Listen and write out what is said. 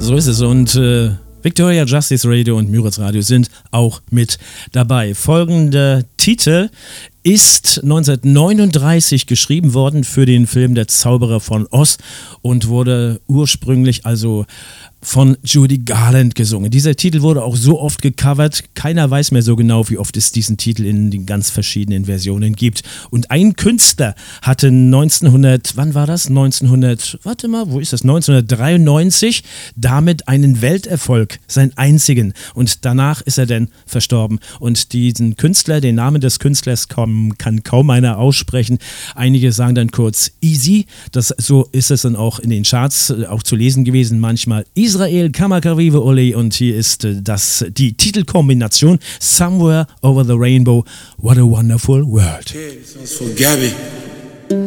So ist es und Victoria Justice Radio und Müritz Radio sind auch mit dabei. Folgender Titel ist 1939 geschrieben worden für den Film Der Zauberer von Oz und wurde ursprünglich also von Judy Garland gesungen. Dieser Titel wurde auch so oft gecovert, keiner weiß mehr so genau, wie oft es diesen Titel in den ganz verschiedenen Versionen gibt. Und ein Künstler hatte 1993 damit einen Welterfolg, seinen einzigen. Und danach ist er dann verstorben. Und diesen Künstler, den Namen des Künstlers kann kaum einer aussprechen. Einige sagen dann kurz Easy. So ist es dann auch in den Charts auch zu lesen gewesen, manchmal Israel Kamakawiwe Ole, und hier ist die Titelkombination Somewhere Over the Rainbow, What a Wonderful World. Okay, this one's for Gabby.